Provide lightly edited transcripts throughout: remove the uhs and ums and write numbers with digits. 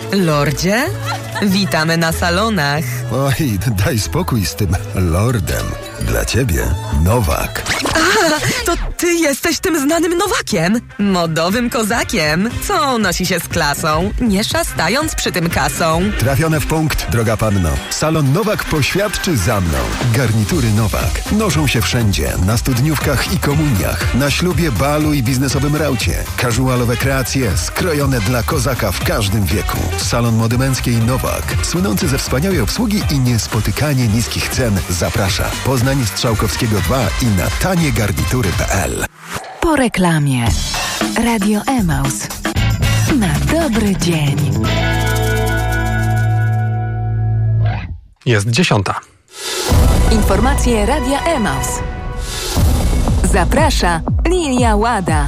Lordzie? Witamy na salonach. Oj, daj spokój z tym lordem. Dla ciebie Nowak. To ty jesteś tym znanym Nowakiem, modowym kozakiem, co nosi się z klasą, nie szastając przy tym kasą. Trafione w punkt, droga panno. Salon Nowak poświadczy za mną. Garnitury Nowak noszą się wszędzie, na studniówkach i komuniach, na ślubie, balu i biznesowym raucie. Casualowe kreacje skrojone dla kozaka w każdym wieku. Salon mody męskiej Nowak, słynący ze wspaniałej obsługi i niespotykanie niskich cen, zaprasza. Poznań Strzałkowskiego 2 i na taniegarnitury.pl. Po reklamie. Radio Emaus. Na dobry dzień. Jest 10:00. Informacje Radia Emaus. Zaprasza Lilia Łada.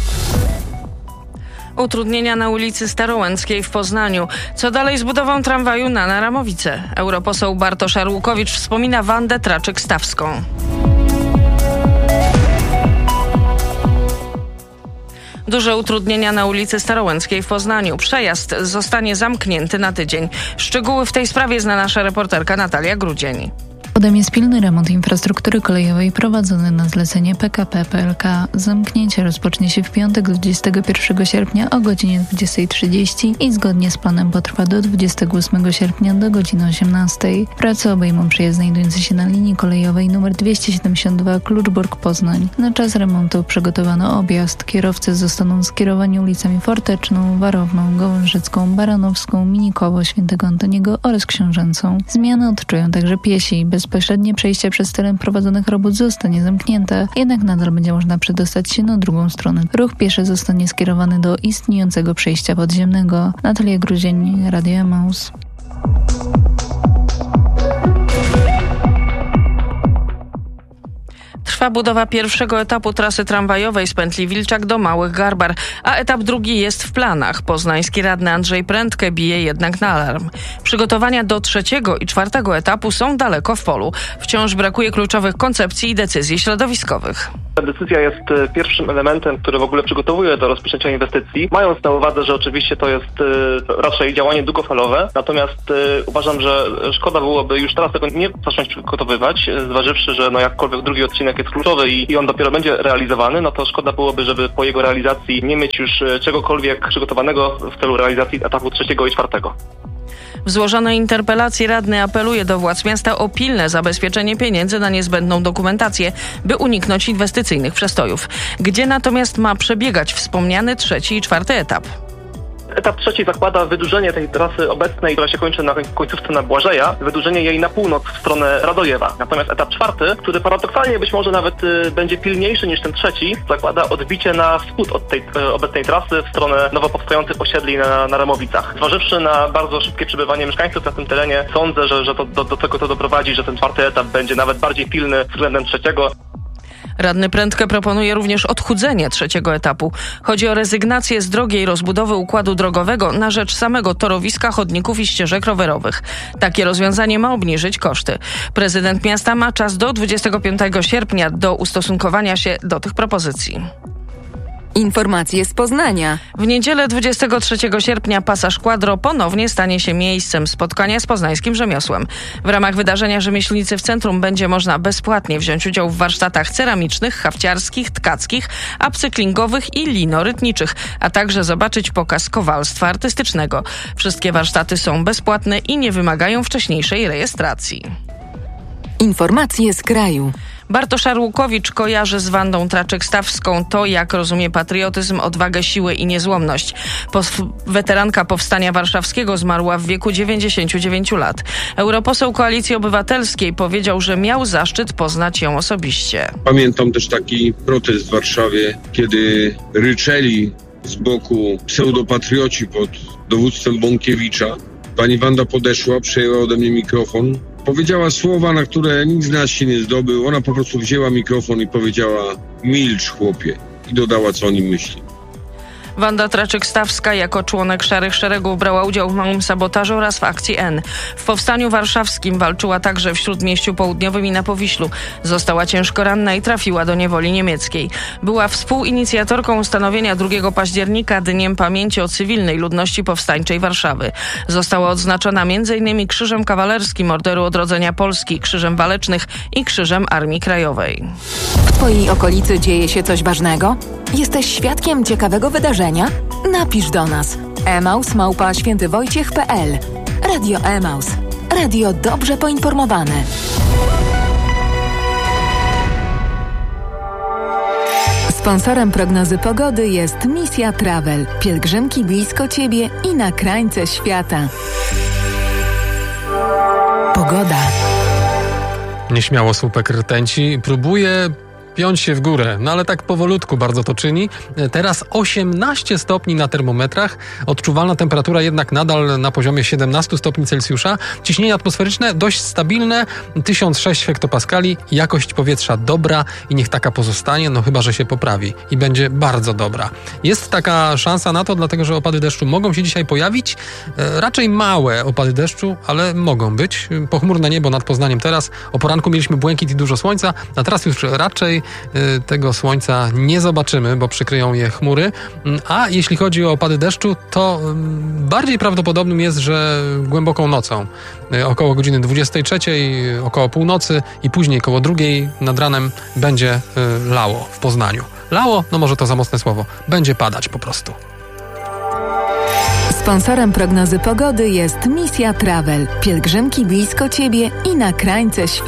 Utrudnienia na ulicy Starołęckiej w Poznaniu. Co dalej z budową tramwaju na Ramowice? Europoseł Bartosz Arłukowicz wspomina Wandę Traczyk-Stawską. Duże utrudnienia na ulicy Starołęckiej w Poznaniu. Przejazd zostanie zamknięty na tydzień. Szczegóły w tej sprawie zna nasza reporterka Natalia Grudzień. Powodem jest pilny remont infrastruktury kolejowej prowadzony na zlecenie PKP PLK. Zamknięcie rozpocznie się w piątek 21 sierpnia o godzinie 20:30 i zgodnie z planem potrwa do 28 sierpnia do godziny 18. Prace obejmą przejazd znajdujący się na linii kolejowej nr 272 Kluczbork-Poznań. Na czas remontu przygotowano objazd. Kierowcy zostaną skierowani ulicami Forteczną, Warowną, Gołężycką, Baranowską, Minikowo, Świętego Antoniego oraz Książęcą. Zmiany odczują także piesi. Bezpośrednie przejście przez teren prowadzonych robót zostanie zamknięte, jednak nadal będzie można przedostać się na drugą stronę. Ruch pieszy zostanie skierowany do istniejącego przejścia podziemnego. Natalia Grudzień, Radio Emaus. Trwa budowa pierwszego etapu trasy tramwajowej z pętli Wilczak do Małych Garbar, a etap drugi jest w planach. Poznański radny Andrzej Prędkę bije jednak na alarm. Przygotowania do trzeciego i czwartego etapu są daleko w polu. Wciąż brakuje kluczowych koncepcji i decyzji środowiskowych. Ta decyzja jest pierwszym elementem, który w ogóle przygotowuje do rozpoczęcia inwestycji, mając na uwadze, że oczywiście to jest raczej działanie długofalowe, natomiast uważam, że szkoda byłoby już teraz tego nie zacząć przygotowywać, zważywszy, że jakkolwiek drugi odcinek jest kluczowy i on dopiero będzie realizowany, no to szkoda byłoby, żeby po jego realizacji nie mieć już czegokolwiek przygotowanego w celu realizacji etapu trzeciego i czwartego. W złożonej interpelacji radny apeluje do władz miasta o pilne zabezpieczenie pieniędzy na niezbędną dokumentację, by uniknąć inwestycyjnych przestojów. Gdzie natomiast ma przebiegać wspomniany trzeci i czwarty etap? Etap trzeci zakłada wydłużenie tej trasy obecnej, która się kończy na końcówce na Błażeja, wydłużenie jej na północ w stronę Radojewa. Natomiast etap czwarty, który paradoksalnie być może nawet będzie pilniejszy niż ten trzeci, zakłada odbicie na wschód od tej obecnej trasy w stronę nowo powstających osiedli na Ramowicach. Zważywszy na bardzo szybkie przebywanie mieszkańców na tym terenie, sądzę, że do tego to doprowadzi, że ten czwarty etap będzie nawet bardziej pilny względem trzeciego. Radny Prędkę proponuje również odchudzenie trzeciego etapu. Chodzi o rezygnację z drogiej rozbudowy układu drogowego na rzecz samego torowiska, chodników i ścieżek rowerowych. Takie rozwiązanie ma obniżyć koszty. Prezydent miasta ma czas do 25 sierpnia do ustosunkowania się do tych propozycji. Informacje z Poznania. W niedzielę 23 sierpnia Pasaż Quadro ponownie stanie się miejscem spotkania z poznańskim rzemiosłem. W ramach wydarzenia Rzemieślnicy w Centrum będzie można bezpłatnie wziąć udział w warsztatach ceramicznych, hafciarskich, tkackich, upcyklingowych i linorytniczych, a także zobaczyć pokaz kowalstwa artystycznego. Wszystkie warsztaty są bezpłatne i nie wymagają wcześniejszej rejestracji. Informacje z kraju. Bartosz Arłukowicz kojarzy z Wandą Traczyk-Stawską to, jak rozumie patriotyzm, odwagę, siłę i niezłomność. Weteranka Powstania Warszawskiego zmarła w wieku 99 lat. Europoseł Koalicji Obywatelskiej powiedział, że miał zaszczyt poznać ją osobiście. Pamiętam też taki protest w Warszawie, kiedy ryczeli z boku pseudopatrioci pod dowództwem Bąkiewicza. Pani Wanda podeszła, przejęła ode mnie mikrofon. Powiedziała słowa, na które nikt z nas się nie zdobył. Ona po prostu wzięła mikrofon i powiedziała: milcz, chłopie. I dodała, co o nim myśli. Wanda Traczyk-Stawska jako członek Szarych Szeregów brała udział w małym sabotażu oraz w akcji N. W powstaniu warszawskim walczyła także w Śródmieściu Południowym i na Powiślu. Została ciężko ranna i trafiła do niewoli niemieckiej. Była współinicjatorką ustanowienia 2 października Dniem Pamięci o cywilnej ludności powstańczej Warszawy. Została odznaczona m.in. Krzyżem Kawalerskim Orderu Odrodzenia Polski, Krzyżem Walecznych i Krzyżem Armii Krajowej. W Twojej okolicy dzieje się coś ważnego? Jesteś świadkiem ciekawego wydarzenia? Napisz do nas. emaus@świętywojciech.pl. Radio Emaus. Radio dobrze poinformowane. Sponsorem prognozy pogody jest Misja Travel. Pielgrzymki blisko Ciebie i na krańce świata. Pogoda. Nieśmiało słupek rtęci próbuje piąć się w górę, no ale tak powolutku bardzo to czyni. Teraz 18 stopni na termometrach, odczuwalna temperatura jednak nadal na poziomie 17 stopni Celsjusza. Ciśnienie atmosferyczne dość stabilne, 1006 hektopaskali, jakość powietrza dobra i niech taka pozostanie, no chyba że się poprawi i będzie bardzo dobra. Jest taka szansa na to, dlatego że opady deszczu mogą się dzisiaj pojawić, raczej małe opady deszczu, ale mogą być. Pochmurne niebo nad Poznaniem teraz, o poranku mieliśmy błękit i dużo słońca, a teraz już raczej tego słońca nie zobaczymy, bo przykryją je chmury. A jeśli chodzi o opady deszczu, to bardziej prawdopodobnym jest, że głęboką nocą, około godziny 23, około północy i później koło 2 nad ranem będzie lało w Poznaniu. Lało, no może to za mocne słowo, będzie padać po prostu. Sponsorem prognozy pogody jest Misja Travel. Pielgrzymki blisko Ciebie i na krańce świata.